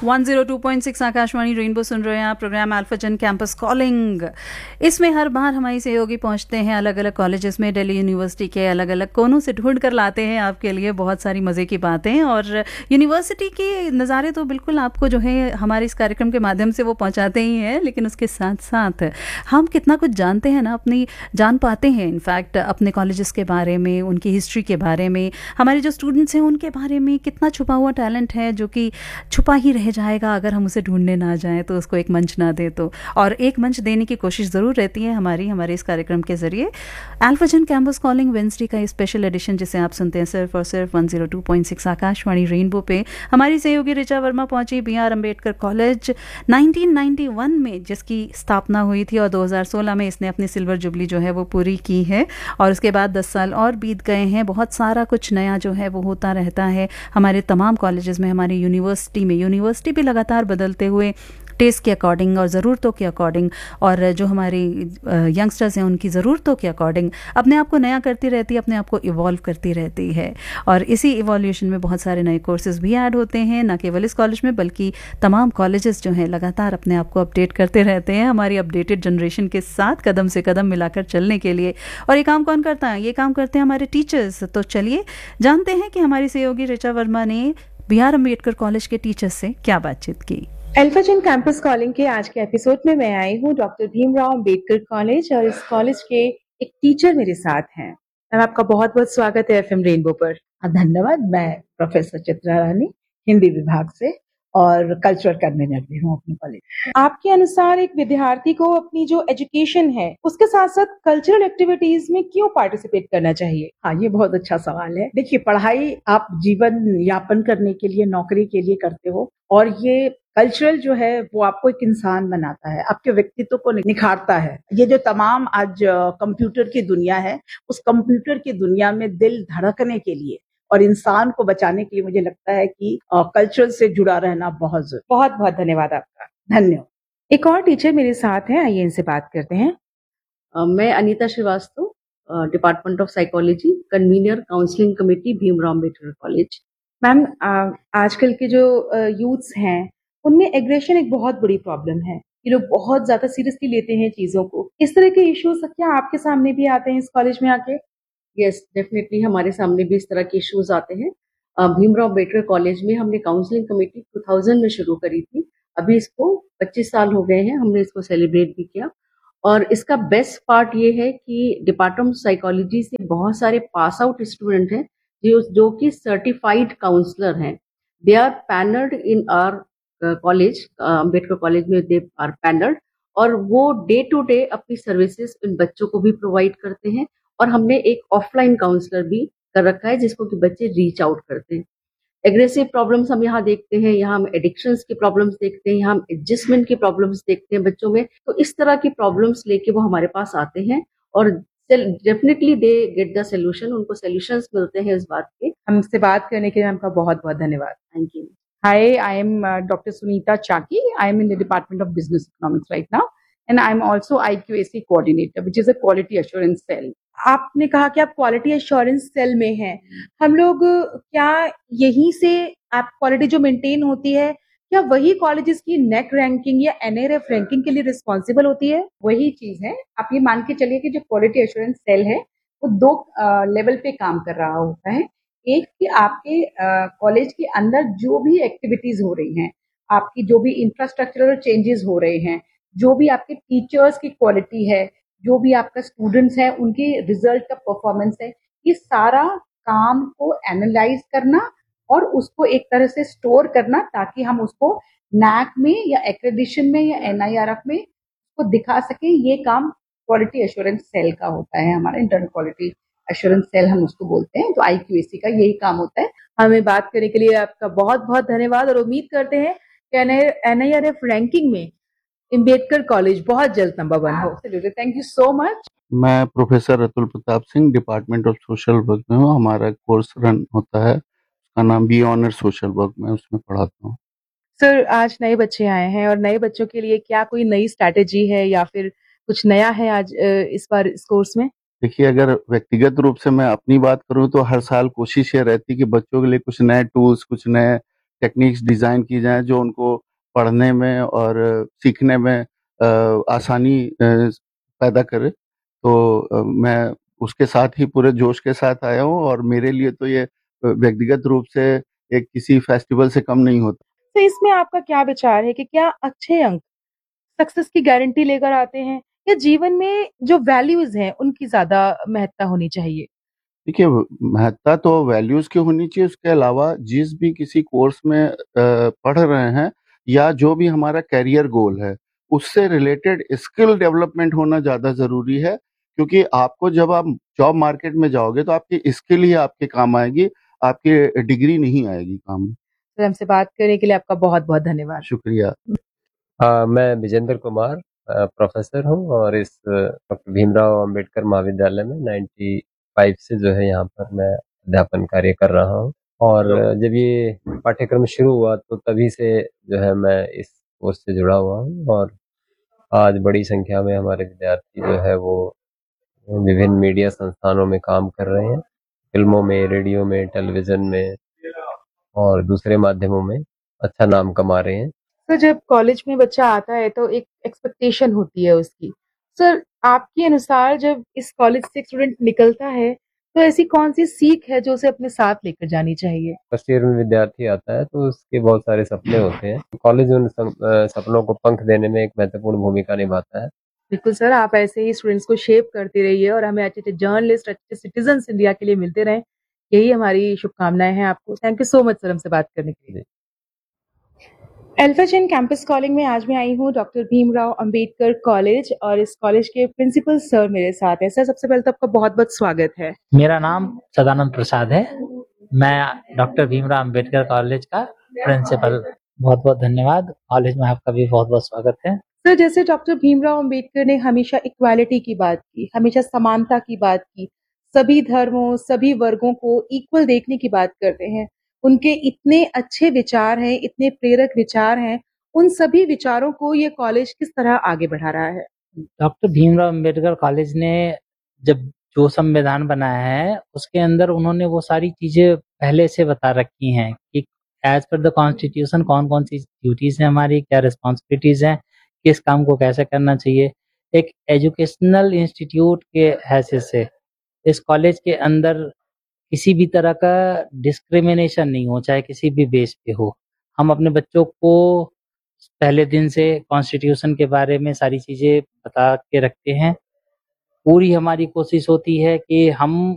102.6 Akashvani rainbow सुन रहे हैं आप। Programme अल्फाजन campus calling. इसमें हर बार हमारी सहयोगी पहुंचते हैं अलग अलग कॉलेजेस में, दिल्ली यूनिवर्सिटी के अलग अलग कोनों से ढूंढ कर लाते हैं आपके लिए बहुत सारी मज़े की बातें। और यूनिवर्सिटी के नज़ारे तो बिल्कुल आपको जो है हमारे इस कार्यक्रम के माध्यम से वो पहुँचाते ही हैं, लेकिन उसके साथ साथ हम कितना कुछ जानते हैं ना, जान पाते हैं इनफैक्ट अपने कॉलेजेस के बारे में, उनकी हिस्ट्री के बारे में, हमारे जो स्टूडेंट्स हैं उनके बारे में, कितना छुपा हुआ टैलेंट है जो कि छुपा ही रह जाएगा अगर हम उसे ढूंढने ना जाएं, तो उसको एक मंच ना दे तो। और एक मंच देने की कोशिश ज़रूर रहती है हमारे इस कार्यक्रम के ज़रिए। अल्फाजन कैंपस कॉलिंग वेंसडे का ये स्पेशल एडिशन जिसे आप सुनते हैं सिर्फ और सिर्फ 102.6 आकाशवाणी रेनबो पे। हमारी सहयोगी ऋचा वर्मा पहुंची BR अम्बेडकर कॉलेज 1991 में, जिसकी स्थापना हुई थी, और 2016 में इसने अपनी सिल्वर जुबली जो है वो पूरी की है। और उसके बाद 10 साल और बीत गए हैं। बहुत सारा कुछ नया जो है वो होता रहता है हमारे तमाम कॉलेजेस में, हमारी यूनिवर्सिटी भी लगातार बदलते हुए टेस्ट के अकॉर्डिंग और ज़रूरतों के अकॉर्डिंग, और जो हमारी यंगस्टर्स हैं उनकी ज़रूरतों के अकॉर्डिंग अपने आप को नया करती रहती है, अपने आप को इवॉल्व करती रहती है। और इसी इवोल्यूशन में बहुत सारे नए कोर्सेज भी ऐड होते हैं, न केवल इस कॉलेज में बल्कि तमाम कॉलेजेस जो हैं लगातार अपने आप को अपडेट करते रहते हैं हमारी अपडेटेड जनरेशन के साथ कदम से कदम मिलाकर चलने के लिए। और ये काम कौन करता है? ये काम करते हैं हमारे टीचर्स। तो चलिए जानते हैं कि हमारी सहयोगी ऋचा वर्मा ने BR अम्बेडकर कॉलेज के टीचर्स से क्या बातचीत की। अल्फाजन कैंपस कॉलिंग के आज के एपिसोड में मैं आई हूँ डॉक्टर भीमराव अम्बेडकर कॉलेज, और इस कॉलेज के एक टीचर मेरे साथ हैं। मैम, आपका बहुत बहुत स्वागत है FM रेनबो पर। धन्यवाद। मैं प्रोफेसर चित्रा रानी, हिंदी विभाग से, और कल्चरल कन्वीनर भी हूँ अपने कॉलेज। आपके अनुसार एक विद्यार्थी को अपनी जो एजुकेशन है उसके साथ साथ कल्चरल एक्टिविटीज में क्यों पार्टिसिपेट करना चाहिए? हाँ, ये बहुत अच्छा सवाल है। देखिए, पढ़ाई आप जीवन यापन करने के लिए, नौकरी के लिए करते हो, और ये कल्चरल जो है वो आपको एक इंसान बनाता है, आपके व्यक्तित्व को निखारता है। ये जो तमाम आज कंप्यूटर की दुनिया है, उस कंप्यूटर की दुनिया में दिल धड़कने के लिए और इंसान को बचाने के लिए मुझे लगता है कि कल्चर से जुड़ा रहना बहुत जरूरी। बहुत बहुत धन्यवाद आपका। धन्यवाद। एक और टीचर मेरे साथ हैं, आइए इनसे बात करते हैं। मैं Anita Srivastava, department of psychology, convener counselling committee, Bhimrao Ambedkar college. Ma'am, आजकल के जो यूथ्स हैं उनमें एग्रेशन एक बहुत बड़ी प्रॉब्लम है। ये लोग बहुत ज्यादा सीरियसली लेते हैं चीजों को। इस तरह के इश्यूज क्या आपके सामने भी आते हैं इस कॉलेज में आके? यस, डेफिनेटली हमारे सामने भी इस तरह के इश्यूज आते हैं। भीमराव अम्बेडकर कॉलेज में हमने काउंसलिंग कमेटी 2000 में शुरू करी थी। अभी इसको 25 साल हो गए हैं, हमने इसको सेलिब्रेट भी किया। और इसका बेस्ट पार्ट ये है कि डिपार्टमेंट ऑफ साइकोलॉजी से बहुत सारे पास आउट स्टूडेंट हैं जो कि सर्टिफाइड काउंसलर हैं। They are panelled in our college, Ambedkar college में दे आर पैनल्ड, और वो डे टू डे अपनी सर्विसेज इन बच्चों को भी प्रोवाइड करते हैं। और हमने एक ऑफलाइन काउंसलर भी कर रखा है जिसको कि बच्चे रीच आउट करते हैं। एग्रेसिव प्रॉब्लम्स हम यहाँ देखते हैं, यहाँ हम एडिक्शंस की प्रॉब्लम्स देखते हैं, यहाँ हम एडजस्टमेंट की प्रॉब्लम्स देखते हैं बच्चों में। तो इस तरह की प्रॉब्लम्स लेके वो हमारे पास आते हैं, और definitely they get the solution, उनको सोल्यूशंस मिलते हैं इस बात के। हमसे बात करने के लिए आपका बहुत बहुत धन्यवाद। Thank you. Hi, I am Dr. Sunita Chaki. I am in the Department of Business Economics right now, and I am also IQAC coordinator, which is a quality assurance cell. आपने कहा कि आप क्वालिटी एश्योरेंस सेल में हैं। हम लोग क्या यहीं से आप क्वालिटी जो मेंटेन होती है, क्या वही कॉलेजेस की नेक रैंकिंग या NARF रैंकिंग के लिए रिस्पॉन्सिबल होती है? वही चीज है। आप ये मान के चलिए कि जो क्वालिटी एश्योरेंस सेल है वो 2 लेवल पे काम कर रहा होता है। एक कि आपके कॉलेज के अंदर जो भी एक्टिविटीज हो रही हैं, आपकी जो भी इंफ्रास्ट्रक्चरल चेंजेस हो रहे हैं, जो भी आपके टीचर्स की क्वालिटी है, जो भी आपका स्टूडेंट्स है उनके रिजल्ट का परफॉर्मेंस है, ये सारा काम को एनालाइज करना और उसको एक तरह से स्टोर करना, ताकि हम उसको NAAC में या एक्रेडिशन में या NIRF में उसको दिखा सके। ये काम क्वालिटी एश्योरेंस सेल का होता है, हमारा इंटरनल क्वालिटी एश्योरेंस सेल हम उसको बोलते हैं। तो IQAC का यही काम होता है। हमें बात करने के लिए आपका बहुत बहुत धन्यवाद, और उम्मीद करते हैं कि NIRF रैंकिंग में अम्बेडकर कॉलेज बहुत जल्द नंबर 1 हो। Thank you so much. मैं professor Atul Pratap Singh, department of social work में हूँ। हमारा कोर्स रन होता है, उसका नाम बी ऑनर सोशल वर्क, में उसमें पढ़ाता हूँ। सर, आज नए बच्चे आए हैं और नए बच्चों के लिए क्या कोई नई स्ट्रैटेजी है या फिर कुछ नया है आज इस बार इस कोर्स में? देखिए, अगर व्यक्तिगत रूप से मैं अपनी बात करूं तो हर साल कोशिश ये रहती कि बच्चों के लिए कुछ नए टूल्स, कुछ नए टेक्निक्स डिज़ाइन की जाएँ जो उनको पढ़ने में और सीखने में आसानी पैदा करे। तो मैं उसके साथ ही पूरे जोश के साथ आया हूँ और मेरे लिए तो ये व्यक्तिगत रूप से एक किसी फेस्टिवल से कम नहीं होता। तो इसमें आपका क्या विचार है कि क्या अच्छे अंक सक्सेस की गारंटी लेकर आते हैं या जीवन में जो वैल्यूज हैं उनकी ज़्यादा महत्ता होनी चाहिए? देखिए, महत्ता तो वैल्यूज़ की होनी चाहिए, उसके अलावा जिस भी किसी कोर्स में पढ़ रहे हैं या जो भी हमारा करियर गोल है, उससे रिलेटेड स्किल डेवलपमेंट होना ज़्यादा ज़रूरी है, क्योंकि आपको जब आप जॉब मार्केट में जाओगे तो आपकी स्किल ही आपके काम आएगी, आपकी डिग्री नहीं आएगी काम में। तो हमसे बात करने के लिए आपका बहुत-बहुत धन्यवाद। शुक्रिया। मैं विजेंद्र कुमार प्रोफेसर हूँ और इस डॉक्टर भीमराव अंबेडकर महाविद्यालय में 95 से जो है यहाँ पर मैं अध्यापन कार्य कर रहा हूँ। और जब ये पाठ्यक्रम शुरू हुआ तो तभी से जो है मैं इस कोर्स से जुड़ा हुआ हूँ और आज बड़ी संख्या में हमारे विद्यार्थी जो है वो विभिन्न मीडिया संस्थानों में काम कर रहे हैं, फिल्मों में, रेडियो में, टेलीविजन में और दूसरे माध्यमों में अच्छा नाम कमा रहे हैं। सर, जब कॉलेज में बच्चा आता है तो एक एक्सपेक्टेशन होती है उसकी। सर, आपके अनुसार जब इस कॉलेज से एक स्टूडेंट निकलता है तो ऐसी कौन-सी सीख है जो उसे अपने साथ लेकर जानी चाहिए? फर्स्ट ईयर में विद्यार्थी आता है तो उसके बहुत सारे सपने होते हैं। कॉलेज उन सपनों को पंख देने में एक महत्वपूर्ण भूमिका निभाता है। बिल्कुल सर, आप ऐसे ही स्टूडेंट्स को शेप करते रहिए और हमें अच्छे-अच्छे जर्नलिस्ट, अच्छे सिटीज़न्स इंडिया के लिए मिलते रहें। यही हमारी शुभकामनाएँ हैं आपको। Thank you so much sir हमसे बात करने के लिए। अल्फाजन कैंपस कॉलिंग में आज मैं आई हूँ डॉक्टर भीमराव अंबेडकर कॉलेज और इस कॉलेज के प्रिंसिपल सर मेरे साथ हैं। सर, सबसे पहले तो आपका बहुत-बहुत स्वागत है। मेरा नाम सदानंद प्रसाद है। मैं डॉक्टर भीमराव अंबेडकर कॉलेज का प्रिंसिपल। बहुत-बहुत धन्यवाद। कॉलेज में आपका भी बहुत-बहुत स्वागत है। सर, जैसे डॉक्टर भीमराव अंबेडकर ने हमेशा इक्वालिटी की बात की, हमेशा समानता की बात की, सभी धर्मों, सभी वर्गों को इक्वल देखने की बात करते हैं। उनके इतने अच्छे विचार हैं, इतने प्रेरक विचार हैं, उन सभी विचारों को ये कॉलेज किस तरह आगे बढ़ा रहा है? डॉक्टर भीमराव अंबेडकर कॉलेज ने जब जो संविधान बनाया है उसके अंदर उन्होंने वो सारी चीजें पहले से बता रखी हैं कि एज पर द कॉन्स्टिट्यूशन कौन-कौन सी ड्यूटीज हैं हमारी, क्या रिस्पॉन्सिबिलिटीज हैं, किस काम को कैसे करना चाहिए। एक एजुकेशनल इंस्टीट्यूट के हैसियत से इस कॉलेज के अंदर किसी भी तरह का डिस्क्रिमिनेशन नहीं हो, चाहे किसी भी बेस पे हो। हम अपने बच्चों को पहले दिन से कॉन्स्टिट्यूशन के बारे में सारी चीज़ें बता के रखते हैं। पूरी हमारी कोशिश होती है कि हम